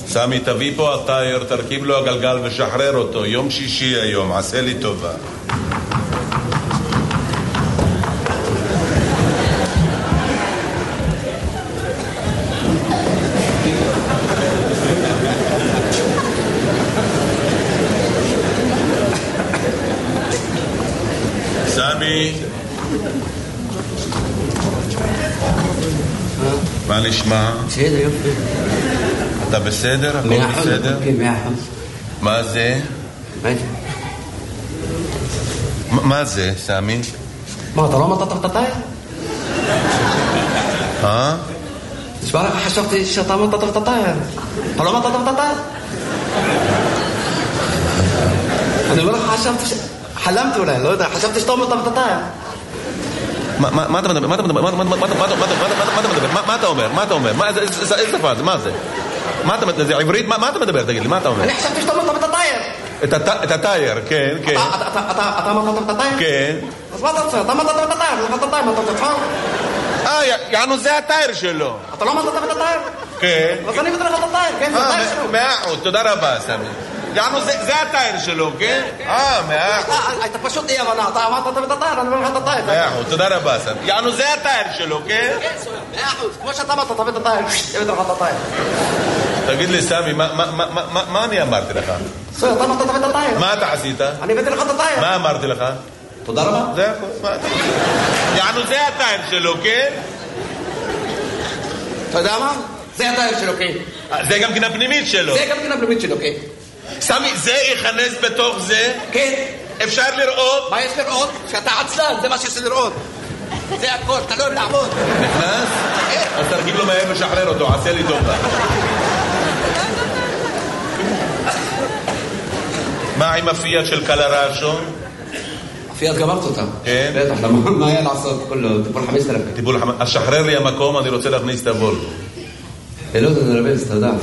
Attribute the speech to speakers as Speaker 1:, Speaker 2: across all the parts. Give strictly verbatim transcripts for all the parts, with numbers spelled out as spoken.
Speaker 1: סמי, תביא פה הטייר, תרכיב לו הגלגל ושחרר אותו. יום שישי היום, עשה לי טובה. סמי, מה נשמע?
Speaker 2: בסדר, יופי.
Speaker 1: אתה בסדר? הכל בסדר?
Speaker 2: כן, מאה אחוז.
Speaker 1: מה זה?
Speaker 2: מה זה?
Speaker 1: מה זה, סמי?
Speaker 2: מה, אתה לא אמרת את הטייר?
Speaker 1: אה?
Speaker 2: תשמע לך, חשבתי שאתה אמרת את הטייר. אתה לא אמרת את הטייר? אני אומר לך, חשבתי ש... חלמתי אולי, לא יודע, חשבתי שאתה אמרת את הטייר.
Speaker 1: מה אתה מדבר? מה אתה מדבר? מה אתה מדבר? מה אתה אומר? מה אתה אומר? איזה שפה זה? מה זה? מה אתה מדבר? זה עברית? מה אתה מדבר? תגיד לי, מה אתה אומר?
Speaker 2: אני חשבתי שאתה אמרת את הטייר.
Speaker 1: את הטייר, כן, כן.
Speaker 2: אתה אמרת את הטייר?
Speaker 1: כן.
Speaker 2: אז מה אתה רוצה? אתה אמרת את הטייר, אתה אמרת את הטייר, מה אתה רוצה?
Speaker 1: אה, יענו זה הטייר שלו.
Speaker 2: אתה לא אמרת את הטייר?
Speaker 1: כן.
Speaker 2: אז אני בדרך את הטייר, כן, זה הטייר שלו.
Speaker 1: מאה אחוז, תודה רבה, סמי. יענו זה הטייר שלו, כן? אה, מאה אחוז.
Speaker 2: הייתה פשוט אי הבנה, אתה אמרת את הטייר, אני אומר לך את הטייר.
Speaker 1: מאה אחוז, תודה רבה, סמי. יענו זה הטייר שלו, כן?
Speaker 2: כן, מאה אחוז, כמו שאתה אמרת, אתה את הטייר, אני בדרך את הטייר.
Speaker 1: תגיד לי, סמי, מה אני אמרתי לך?
Speaker 2: סוי, אתה אמרת את הטייר.
Speaker 1: מה אתה עשית?
Speaker 2: אני הבאתי לך את הטייר.
Speaker 1: מה אמרתי לך?
Speaker 2: תודה רבה.
Speaker 1: זה הכל. יענו זה הטייר שלו, כן?
Speaker 2: אתה יודע מה? זה הטייר שלו, כן.
Speaker 1: זה גם גינה פנימית שלו.
Speaker 2: זה גם גינה פנימית שלו, כן.
Speaker 1: סמי, זה יכנס בתוך זה?
Speaker 2: כן.
Speaker 1: אפשר לראות?
Speaker 2: מה יש לראות? שאתה עצלן, זה מה שיש לראות. זה הכל, אתה לא אוהב לעבוד.
Speaker 1: נכנס? אז תרגיל לו מהר ושחרר אותו, עשה לי טובה. מה עם הפיאט של קלרשו?
Speaker 2: הפיאט גמרת אותה.
Speaker 1: כן?
Speaker 2: בטח, מה היה לעשות? כולו, טיפול חמש אלף.
Speaker 1: טיפול חמש... אז שחרר לי המקום, אני רוצה להכניס את הוולבו.
Speaker 2: לא, זה נרבז, אתה יודע.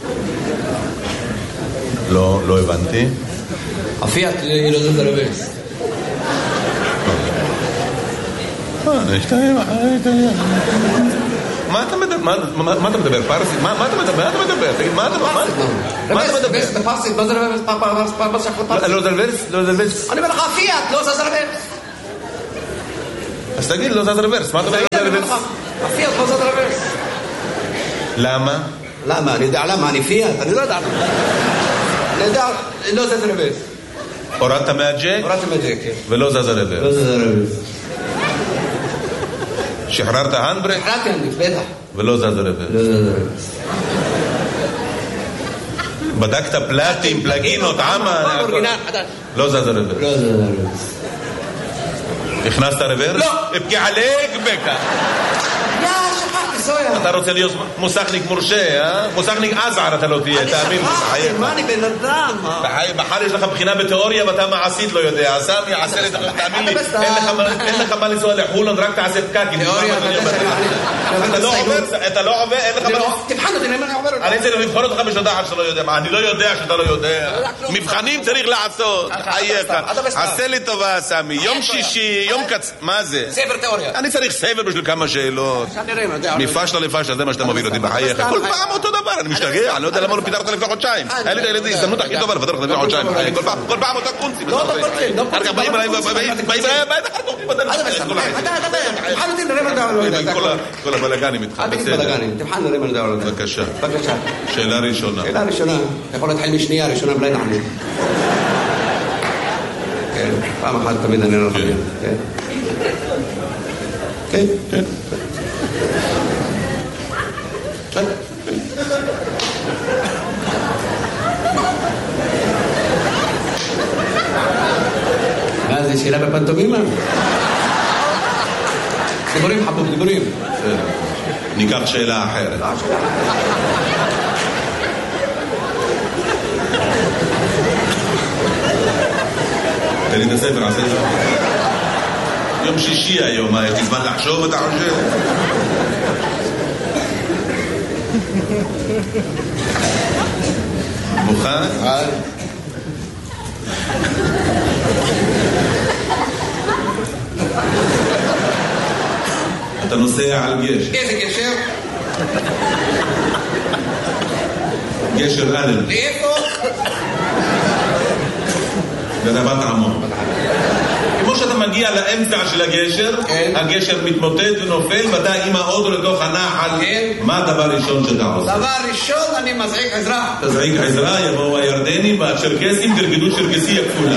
Speaker 1: לא, לא הבנתי.
Speaker 2: הפיאט היא לא זה נרבז.
Speaker 1: מה אתה מדבר? מה אתה מדבר? פרסית? מה אתה מדבר? מה אתה מדבר? תגיד, מה אתה מדבר? מה אתה מדבר?
Speaker 2: זה פרסית, מה זה רבז?
Speaker 1: לא זה רבז? לא זה רבז?
Speaker 2: אני אומר לך, פיאט, לא זה רבז.
Speaker 1: אז תגיד, לא זה רבז. מה אתה אומר?
Speaker 2: הפיאט לא זה רבז.
Speaker 1: למה?
Speaker 2: למה? אני יודע למה, אני פיאט, אני לא יודע למה. אני יודע, לא זה רבז.
Speaker 1: הורדת מהג'ק?
Speaker 2: הורדתי מהג'ק, כן.
Speaker 1: ולא זז רבז.
Speaker 2: לא זה רבז.
Speaker 1: שחררת הנדברק?
Speaker 2: שחררתי הנדברק, בטח.
Speaker 1: ולא זז רבז.
Speaker 2: לא זז רבז.
Speaker 1: בדקת פלטים, פלגינות, עמה? לא זז רבז.
Speaker 2: לא זז רבז.
Speaker 1: הכנסת רוורס?
Speaker 2: לא.
Speaker 1: אבקי עליק בקה.
Speaker 2: יא, שכחתי, סויה.
Speaker 1: אתה רוצה להיות מוסכניק מורשה, אה? מוסכניק עזער אתה לא תהיה, תאמין לי.
Speaker 2: אני שכחתי, מה אני בן אדם?
Speaker 1: בחר יש לך בחינה בתיאוריה ואתה מעשית לא יודע. סמי, עשה לי, תאמין לי, אין לך מה לנסוע לחולון, רק תעשה פקקים.
Speaker 2: תיאוריה,
Speaker 1: אתה לא עובר, אתה לא עובר, אין לך מה...
Speaker 2: תבחן אותי, אני עובר.
Speaker 1: אני צריך לבחון אותך בשודח שאתה לא יודע. אני לא יודע שאתה לא יודע. מבחנים צריך לעשות. חייך. עשה לי טובה, סמי. יום שישי, יום קצ... מה זה?
Speaker 2: ספר תיאוריה.
Speaker 1: אני צריך ספר בשביל כמה שאלות. מפשלה לפשלה, זה מה שאתה מוביל אותי בחייך. כל פעם אותו דבר, אני משתגע, אני לא יודע למה לא פיתרת לפני חודשיים. היה לי את הילדים, הזדמנות הכי טובה לפתר לך לפני חודשיים. כל פעם אותה קונצי.
Speaker 2: לא, לא, לא.
Speaker 1: אחר כך באים אליי, באים אליי, בטח חתוך לי בדרך.
Speaker 2: תבחן אותי, נראה מה דעה.
Speaker 1: כל הבלגנים איתך,
Speaker 2: בסדר. תבחן, נראה מה דעה.
Speaker 1: בבקשה.
Speaker 2: בבקשה.
Speaker 1: שאלה ראשונה.
Speaker 2: שאלה ראשונה. אתה יכול להתחיל משנייה, ראשונה בלי נענית. כן, פעם אחת תמיד אני לא חושב. כן. כן, כן. כן. מה זה, שאלה בפנטומימה? דיבורים חבוב, דיבורים.
Speaker 1: ניקח שאלה אחרת. תן לי את הספר, עשה את זה. יום שישי היום, מה, יש לי זמן לחשוב, אתה חושב? מוכן? אתה נוסע על גשר.
Speaker 2: איזה גשר?
Speaker 1: גשר אלם.
Speaker 2: לאיפה?
Speaker 1: ברבת עמון. כמו שאתה מגיע לאמצע של הגשר, הגשר מתמוטט ונופל, ואתה עם האוטו לתוך הנחל. מה הדבר ראשון שאתה עושה?
Speaker 2: דבר ראשון, אני מזעיק עזרה.
Speaker 1: תזעיק עזרה, יבואו הירדנים והצ'רקסים, תרקדו צ'רקסי הכפולה.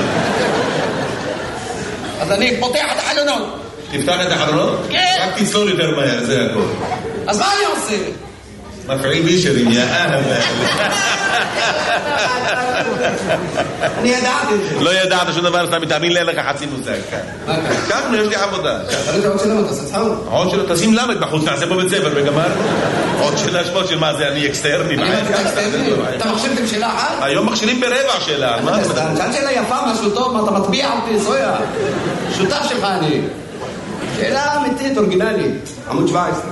Speaker 2: אז אני פותח את החלונות.
Speaker 1: תפתח את החלונות?
Speaker 2: כן.
Speaker 1: רק תצלול יותר מהר, זה הכל.
Speaker 2: אז מה אני עושה?
Speaker 1: מפעיל בישרים, יא אהבה.
Speaker 2: אני ידעתי את זה.
Speaker 1: לא ידעת שום דבר, אתה מתאמין לי, אין לך חצי מושג. קחנו, יש לי עבודה.
Speaker 2: תראי עוד שאלה, אתה סצחנו?
Speaker 1: עוד שאלה, תשים למד בחוץ, נעשה פה בית ספר וגמר. עוד שאלה שמות של מה זה, אני אקסטרני.
Speaker 2: אתה מחשבתם שאלה אחת?
Speaker 1: היום מכשירים ברבע שאלה.
Speaker 2: שאל שאלה יפה, משהו טוב, מה אתה מטביע אותי, זויה. שותף שלך אני. שאלה אמיתית, אורגינלית. עמוד שבע עשרה.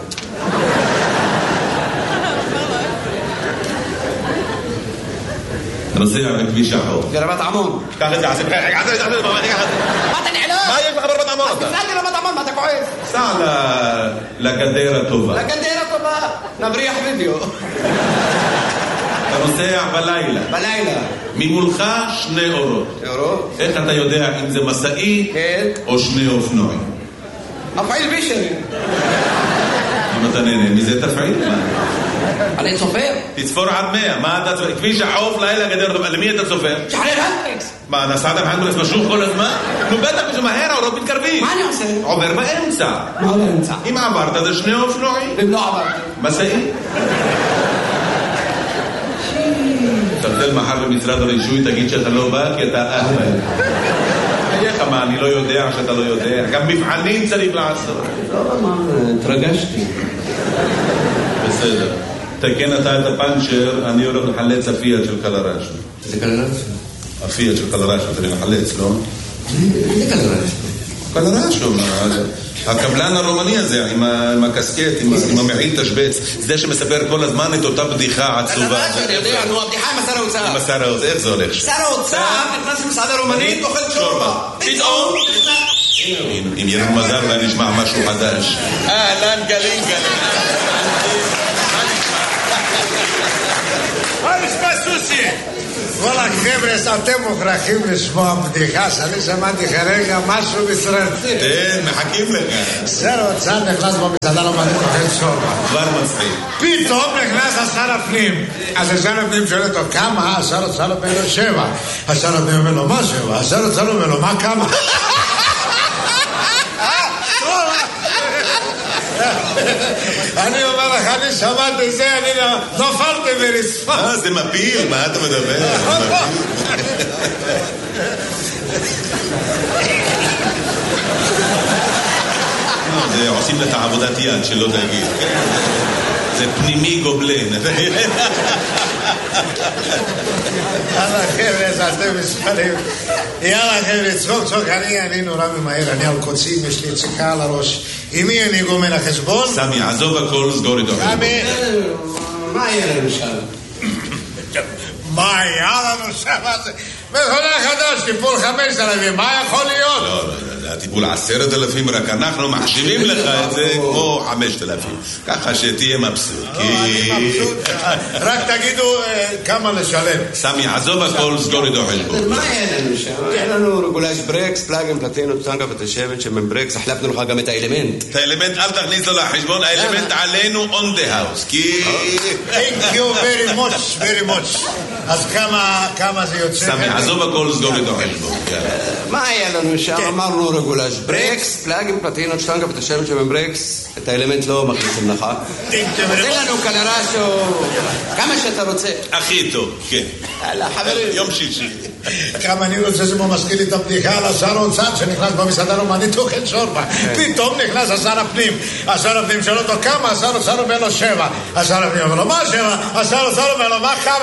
Speaker 1: נוסע בכביש החוף.
Speaker 2: ברבת עמון.
Speaker 1: קח את זה, עשי בחייך, עשי את זה, מה
Speaker 2: אתה נעלם?
Speaker 1: מה יש לך ברבת עמון?
Speaker 2: אז תפלאתי לרבת עמון, מה אתה כועס?
Speaker 1: סע לגדר הטובה.
Speaker 2: לגדר הטובה, נבריח וידאו.
Speaker 1: אתה נוסע בלילה.
Speaker 2: בלילה.
Speaker 1: ממולך שני אורות.
Speaker 2: אורות?
Speaker 1: איך אתה יודע אם זה מסעי או שני אופנועים?
Speaker 2: מפעיל בישרי.
Speaker 1: אם אתה נהנה מזה תפעיל, מה?
Speaker 2: אני צופר.
Speaker 1: תצפור עד מאה, מה אתה צופר? כביש החוף לילה גדר טובה, למי אתה צופר?
Speaker 2: שחרר הנדריקס.
Speaker 1: מה, נסעת בהנדריקס משוך כל הזמן? נו בטח, משהו מהר, האורות מתקרבים.
Speaker 2: מה אני עושה?
Speaker 1: עובר באמצע.
Speaker 2: מה באמצע?
Speaker 1: אם עברת זה שני אופנועים.
Speaker 2: אם לא עברתי.
Speaker 1: מסעי? תבדל מחר במשרד הרישוי, תגיד שאתה לא בא כי אתה אהבל. איך מה, אני לא יודע שאתה לא יודע. גם מבחנים צריך לעשות.
Speaker 2: לא, מה, התרגשתי.
Speaker 1: בסדר. תקן אתה את הפנצ'ר, אני הולך לחלץ הפיאט של קלרשו.
Speaker 2: זה קלרשו?
Speaker 1: הפיאט של קלרשו, צריך לחלץ, לא?
Speaker 2: זה קלרשו.
Speaker 1: קלרשו, הקבלן הרומני הזה, עם הקסקט, עם המעיל תשבץ, זה שמספר כל הזמן את אותה בדיחה עצובה.
Speaker 2: קלרשו, אני יודע, נו, הבדיחה עם השר האוצר.
Speaker 1: עם השר האוצר, איך זה הולך?
Speaker 2: שר האוצר נכנס למסעדה רומנית, אוכל שורבה. פתאום!
Speaker 1: אם ירד מזר לה נשמע משהו חדש. אהלן גלים גלים.
Speaker 3: מה נשמע סוסי? וואלה חבר'ה, אתם מוכרחים לשמוע בדיחה שאני שמעתי כרגע משהו מסרטי.
Speaker 1: כן, מחכים לך.
Speaker 3: שר האוצר נכנס במסעדה רומנית אוכל שורבה.
Speaker 1: כבר מצחיק.
Speaker 3: פתאום נכנס השר הפנים. אז השר הפנים שואל אותו כמה? השר האוצר אומר לו שבע. השר הפנים אומר לו מה שבע? השר האוצר אומר לו מה כמה? אני אומר לך, אני שמעתי זה, אני נופלתי ברצפה.
Speaker 1: אה, זה מפיל, מה אתה מדבר? זה עושים לך עבודת יד, שלא תגיד. זה פנימי גובלן.
Speaker 3: יאללה חבר'ה, אתם מספרים. יאללה חבר'ה, צחוק צחוק, אני אני נורא ממהר, אני על קוצים, יש לי ציקה על הראש. עם מי אני גומר החשבון?
Speaker 1: סמי, עזוב הכל, סגור איתו.
Speaker 3: סמי,
Speaker 2: מה יהיה לנו שם?
Speaker 3: מה היה לנו שם? מכונה חדש, טיפול חמש אלפים, מה יכול להיות?
Speaker 1: לא, לא, זה הטיפול עשרת אלפים, רק אנחנו מחשיבים לך את זה כמו חמשת אלפים. ככה שתהיה מבסוט.
Speaker 3: אני מבסוט. רק תגידו כמה לשלם.
Speaker 1: סמי, עזוב הכל, סגור איתו חשבון.
Speaker 2: מה יהיה לנו שם? יהיה לנו רגולש ברקס, פלאגים, פלטינות, טנקה ותשבת שמן ברקס, החלפנו לך גם את האלמנט.
Speaker 1: את האלמנט אל תכניס לו לחשבון, האלמנט עלינו on the house, כי...
Speaker 3: Thank you very much, very much. אז כמה זה יוצא?
Speaker 1: סמי, עזוב הכל, סגור איתו חשבון.
Speaker 2: מה היה לנו שם? אמרנו רגולש ברקס, פלאגים, פלטינות, טנקה ותשבת שמן ברקס, את האלמנט לא מכניסים לך. תן לנו קלרשו, כמה שאתה רוצה.
Speaker 1: הכי טוב, כן.
Speaker 2: חברים.
Speaker 1: יום שישי.
Speaker 3: כמה אני רוצה שזה מזכיר לי את הבדיחה על השר האוצר שנכנס במסעדה רומנית אוכל שורבה. פתאום נכנס השר הפנים. השר הפנים שואל אותו כמה? השר האוצר אומר לו שבע. השר הפנים אומר לו מה שבע? השר האוצר אומר לו מה כמה?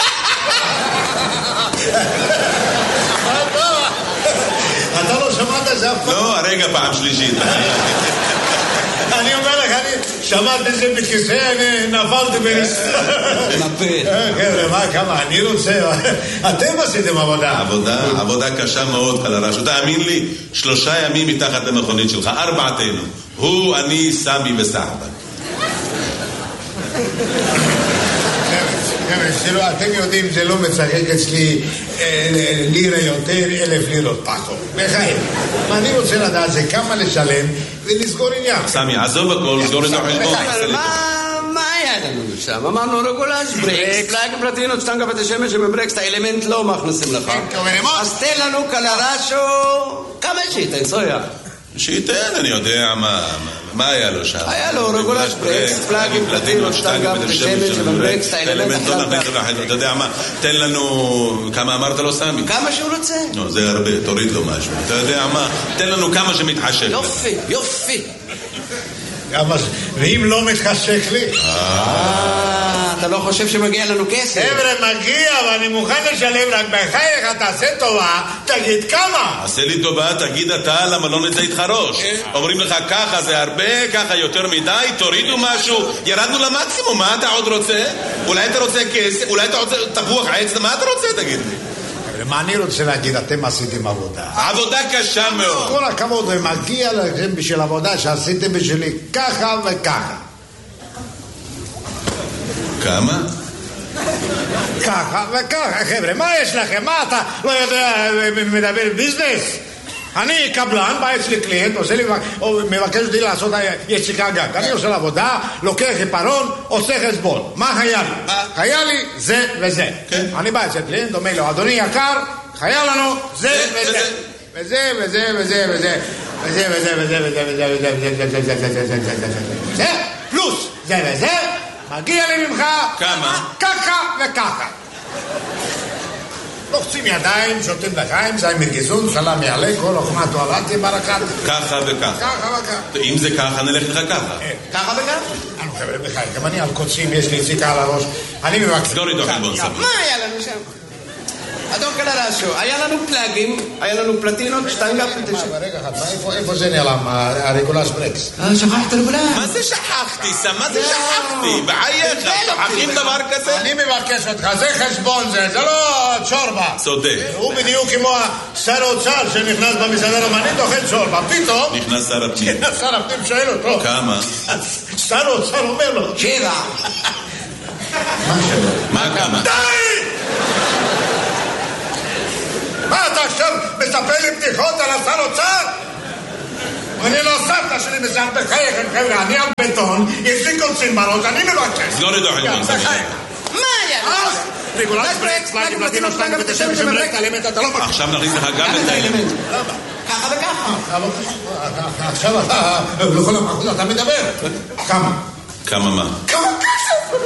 Speaker 3: אתה לא שמעת את זה אף פעם?
Speaker 1: לא, הרגע פעם שלישית.
Speaker 3: אני אומר לך, אני שמעתי את זה בכיסא, אני נפלתי ברצפה.
Speaker 2: נפל.
Speaker 3: חבר'ה, מה, כמה, אני רוצה... אתם עשיתם עבודה.
Speaker 1: עבודה, עבודה קשה מאוד, קלרשו. תאמין לי, שלושה ימים מתחת למכונית שלך, ארבעתנו. הוא, אני, סמי וסחבק.
Speaker 3: חבר'ה, אתם יודעים, זה לא מצחק אצלי לירה יותר, אלף לירות פחות. בחיים. אני רוצה לדעת זה כמה לשלם ולסגור עניין.
Speaker 1: סמי, עזוב הכל, סגור את החשבון.
Speaker 2: מה היה לנו שם? אמרנו רגולש, ברקס, פלאג פלטינות, שטנגה בתשמש שמברקס, את האלמנט לא מכניסים לך. אז תן לנו קלרשו, כמה שייתן, סויה.
Speaker 1: שייתן, אני יודע מה, מה היה לו שם.
Speaker 2: היה לו רגולש, ברקס, פלאג פלטינות, שטנגה בתשמש שמברקס, את האלמנט לא מכניסים לך.
Speaker 1: אתה יודע מה, תן לנו, כמה אמרת לו סמי?
Speaker 2: כמה שהוא רוצה.
Speaker 1: לא, זה הרבה, תוריד לו משהו. אתה יודע מה, תן לנו כמה שמתחשק.
Speaker 2: יופי, יופי.
Speaker 3: ואם לא מתחשק לי?
Speaker 2: אה, אתה לא חושב שמגיע לנו כסף?
Speaker 3: חבר'ה, מגיע, ואני מוכן לשלם, רק בחייך, תעשה טובה, תגיד כמה.
Speaker 1: עשה לי טובה, תגיד אתה, למה לא נצא איתך ראש? אומרים לך ככה זה הרבה, ככה יותר מדי, תורידו משהו, ירדנו למקסימום, מה אתה עוד רוצה? אולי אתה רוצה כסף, אולי אתה רוצה תפוח עץ, מה אתה רוצה, תגיד לי?
Speaker 3: מה אני רוצה להגיד, אתם עשיתם עבודה.
Speaker 1: עבודה קשה מאוד.
Speaker 3: כל הכבוד, ומגיע לכם בשביל עבודה שעשיתם בשבילי ככה וככה.
Speaker 1: כמה?
Speaker 3: ככה וככה, חבר'ה, מה יש לכם? מה אתה לא יודע, מדבר ביזנס? אני קבלן, בא אצלי קליינט, עושה לי, מבקש אותי לעשות יציקה גג. אני עושה לעבודה, לוקח חיפרון, עושה חשבון. מה היה לי? היה לי זה וזה. אני בא אצל קליינט, אומר לו, אדוני יקר, היה לנו זה וזה. וזה וזה וזה וזה. וזה וזה וזה וזה וזה וזה וזה וזה וזה וזה וזה פלוס זה וזה, מגיע לי ממך
Speaker 1: כמה?
Speaker 3: ככה וככה. לוחצים ידיים, שותים לחיים, זי מרגיזון, סלם יעלה, כל אוכמת אוהבתי ברקת.
Speaker 1: ככה וככה.
Speaker 3: ככה וככה.
Speaker 1: אם זה ככה, נלך לך ככה.
Speaker 3: ככה וככה? אנו חבר'ה בחיים, גם אני על קוצים, יש לי יציקה על הראש. אני מבקש.
Speaker 1: סגור איתו חלבון סביר.
Speaker 2: מה היה לנו שם? אדון קלרשו, היה לנו פלאגים, היה לנו פלטינות, שטנגה פלטינות.
Speaker 3: רגע אחד, איפה זה נעלם, הרגולש ברקס?
Speaker 2: שכחת רגולש.
Speaker 1: מה זה שכחתי, סם? מה זה שכחתי? בחייך, שכחים דבר כזה?
Speaker 3: אני מבקש אותך, זה חשבון זה, זה לא צ'ורבה.
Speaker 1: צודק.
Speaker 3: הוא בדיוק כמו שר האוצר שנכנס במסעדה רומנית, אוכל צ'ורבה, פתאום...
Speaker 1: נכנס שר הפנים.
Speaker 3: שר הפנים שואל אותו.
Speaker 1: כמה?
Speaker 3: שר האוצר אומר לו.
Speaker 2: שבע.
Speaker 3: מה שבע?
Speaker 1: מה כמה?
Speaker 3: די! מה אתה עכשיו מספר לי בדיחות על השר אוצר? אני לא סבתא שלי מסעד בחייכם, חבר'ה, אני על בטון, יש לי קוצים בראש, אני מבקש.
Speaker 1: סגור איתו חלבון סביר.
Speaker 2: מה היה?
Speaker 3: רגולש ברקס, פלאגים פלטינות, שטנגה בתשמש שמברקס, האלמנט אתה לא מבקש.
Speaker 1: עכשיו נכניס לך גם את האלמנט.
Speaker 2: ככה וככה.
Speaker 3: עכשיו אתה, לכל המחוז אתה מדבר. כמה?
Speaker 1: כמה מה?
Speaker 3: כמה כסף?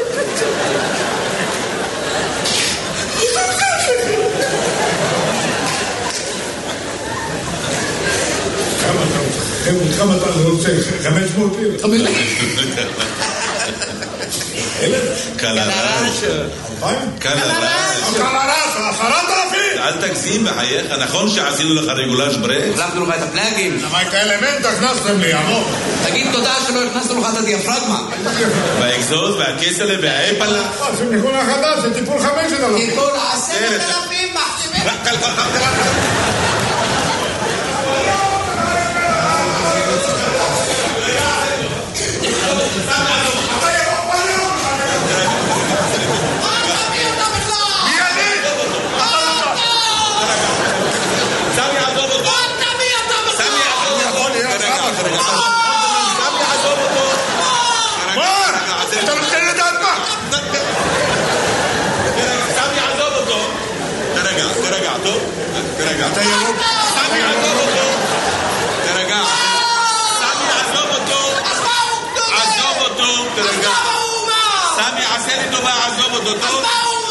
Speaker 3: כמה אתה רוצה? חמש מאות לירות.
Speaker 1: קלרש. קלרש.
Speaker 3: קלרש, עשרת אלפים.
Speaker 1: אל תגזים בחייך, נכון שעשינו לך רגולש ברקס?
Speaker 2: החלפנו לך את הפלאגים.
Speaker 3: למה את האלמנט הכנסתם לי, עמוק?
Speaker 2: תגיד תודה שלא הכנסנו לך את הדיאפרגמה.
Speaker 1: והאקזוז והכסלה והאפלה.
Speaker 3: זה ניגון החדש, זה טיפול חמש שלנו.
Speaker 2: טיפול עשרת אלפים מחתימים.
Speaker 3: אתה ירוק.
Speaker 1: סמי, עזוב אותו. תרגע. סמי, עזוב אותו. עזוב אותו. תרגע. סמי, עשה לי טובה, עזוב אותו. טוב?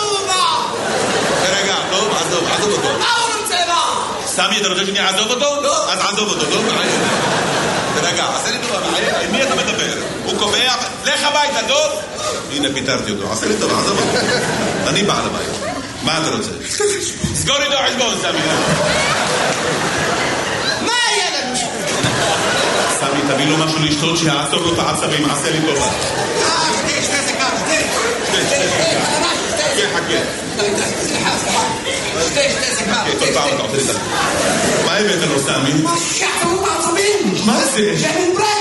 Speaker 1: תרגע, טוב? עזוב, עזוב אותו. סמי, אתה רוצה שאני אעזוב אותו? לא. אז עזוב אותו, טוב? תרגע, עשה לי טובה. עם מי אתה מדבר? הוא קובע, לך הביתה, טוב? הנה, פיתרתי אותו. עשה לי טובה, עזוב אותו. אני בעל הבית. מה אתה רוצה? סגור איתו חשבון, סמי.
Speaker 2: מה היה לנו?
Speaker 1: סמי, תביא לו משהו לשתות שיעצור לו את העצבים, עשה לי טובה.
Speaker 2: אה, שתי, שתי סיכה, שתי.
Speaker 1: שתי, שתי, חכה.
Speaker 2: סליחה, סליחה. שתי, שתי סיכה.
Speaker 1: כל פעם אתה עושה לי את זה. מה הבאת לו, סמי?
Speaker 2: מה שחררו בעצבים?
Speaker 1: מה זה?
Speaker 2: שמן ברק.